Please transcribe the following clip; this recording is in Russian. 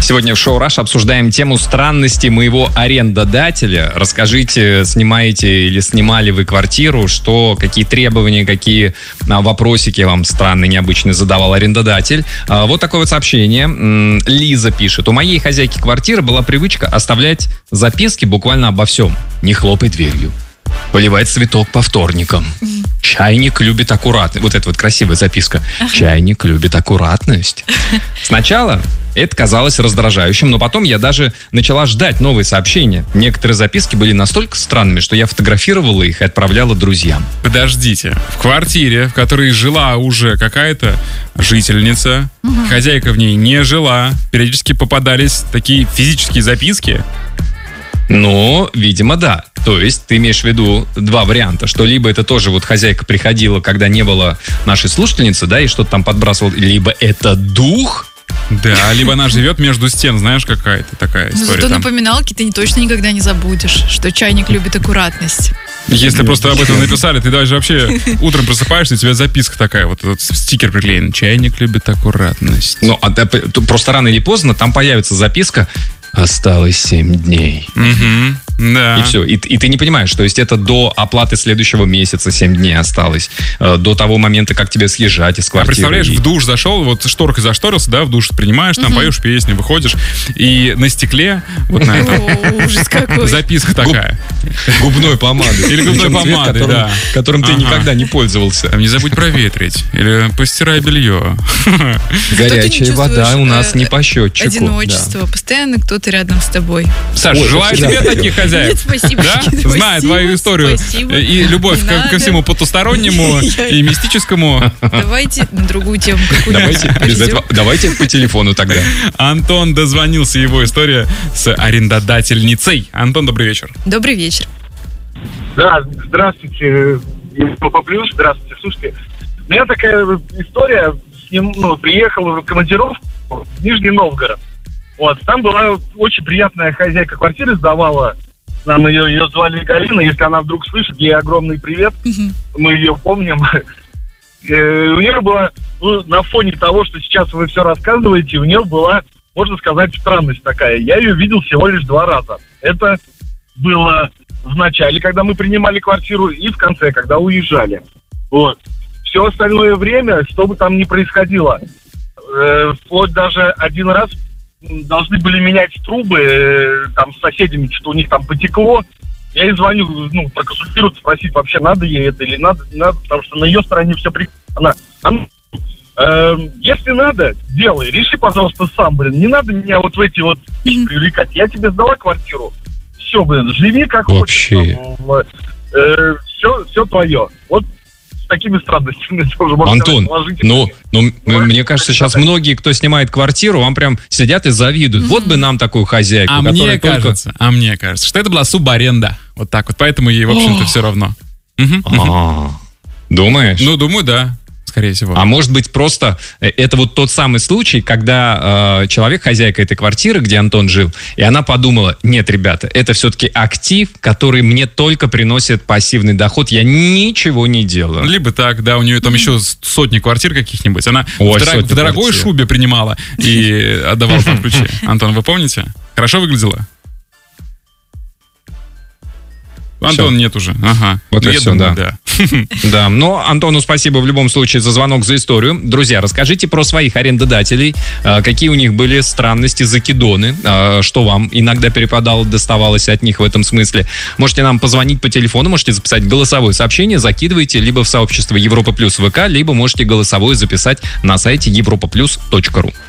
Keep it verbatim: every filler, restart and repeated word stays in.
Сегодня в шоу «Раш» обсуждаем тему странности моего арендодателя. Расскажите, снимаете или снимали вы квартиру, что, какие требования, какие а, вопросики вам странные, необычные задавал арендодатель. А, вот такое вот сообщение. М-м, Лиза пишет. У моей хозяйки квартиры была привычка оставлять записки буквально обо всем. Не хлопай дверью. Поливать цветок по вторникам. Чайник любит аккуратность. Вот эта вот красивая записка. Чайник любит аккуратность. Сначала это казалось раздражающим, но потом я даже начала ждать новые сообщения. Некоторые записки были настолько странными, что я фотографировала их и отправляла друзьям. Подождите. В квартире, в которой жила уже какая-то жительница, угу. хозяйка в ней не жила, периодически попадались такие физические записки. Ну, видимо, да. То есть ты имеешь в виду два варианта, что либо это тоже вот хозяйка приходила, когда не было нашей слушательницы, да, и что-то там подбрасывал, либо это дух. Да, либо она живет между стен, знаешь, какая-то такая история. Зато там. напоминалки ты точно никогда не забудешь, что чайник любит аккуратность. Если просто об этом написали, ты даже вообще утром просыпаешься, у тебя записка такая, вот этот стикер приклеен. Чайник любит аккуратность. Ну, а, просто рано или поздно там появится записка «Осталось семь дней». Угу. Да. И все. И, и ты не понимаешь, то есть это до оплаты следующего месяца семь дней осталось. Э, до того момента, как тебе съезжать из квартиры. А представляешь, и... в душ зашел, вот шторкой зашторился, да, в душ принимаешь, там угу. поешь песню, выходишь, и на стекле вот на этом записка такая. Губной помадой. Или губной помадой, да. Которым ты никогда не пользовался. Не забудь проветрить. Или постирай белье. Горячая вода у нас не по счетчику. Одиночество. Постоянно кто-то рядом с тобой. Саша, желаю тебе таких хозяев. Нет, спасибо. Да? Спасибо, Зная твою историю спасибо. И любовь ко, ко всему потустороннему и мистическому. Давайте на другую тему давайте, без этого, давайте по телефону тогда. Антон дозвонился, его история с арендодательницей. Антон, добрый вечер. Добрый вечер. Да, здравствуйте, Европа Плюс, здравствуйте, слушайте. У меня такая история, ну, приехал в командировку в Нижний Новгород. Вот, там была очень приятная хозяйка квартиры, сдавала, нам ее, ее звали Галина, если она вдруг слышит, ей огромный привет, mm-hmm. мы ее помним. У нее была, ну, на фоне того, что сейчас вы все рассказываете, у нее была, можно сказать, странность такая. Я ее видел всего лишь два раза. Это было в начале, когда мы принимали квартиру, и в конце, когда уезжали. Вот. Все остальное время, что бы там ни происходило, э, вплоть даже один раз должны были менять трубы э, там с соседями, что у них там потекло. Я ей звоню, ну, проконсультироваться, спросить, вообще надо ей это или надо, надо, потому что на ее стороне все прекрасно. Она, э, если надо, делай, реши, пожалуйста, сам, блин, не надо меня вот в эти вот привлекать. Я тебе сдала квартиру, все, блин, живи как вообще. хочешь. Э, все, все твое. Вот такими странностями тоже можно Антон, сказать, ну, ну мне кажется, сейчас многие, кто снимает квартиру, вам прям сидят и завидуют. Mm-hmm. Вот бы нам такую хозяйку. А мне только... кажется, а мне кажется, что это была субаренда. Вот так вот, поэтому ей, в общем-то, все равно. А-а-а. Думаешь? Ну, думаю, да. Скорее всего. А может быть, просто это вот тот самый случай, когда э, человек, хозяйка этой квартиры, где Антон жил, и она подумала, нет, ребята, это все-таки актив, который мне только приносит пассивный доход, я ничего не делаю. Либо так, да, у нее там еще сотни квартир каких-нибудь, она Ой, в, дорог, в дорогой квартир. шубе принимала и отдавала там ключи. Антон, вы помните? Хорошо выглядела? Антон все. Нет уже. Ага. Вот и все, думаю, да. Да. да. Но Антону спасибо в любом случае за звонок, за историю. Друзья, расскажите про своих арендодателей, какие у них были странности, закидоны, что вам иногда перепадало, доставалось от них в этом смысле. Можете нам позвонить по телефону, можете записать голосовое сообщение, закидывайте либо в сообщество Европа Плюс ВК, либо можете голосовое записать на сайте европа плюс точка ру.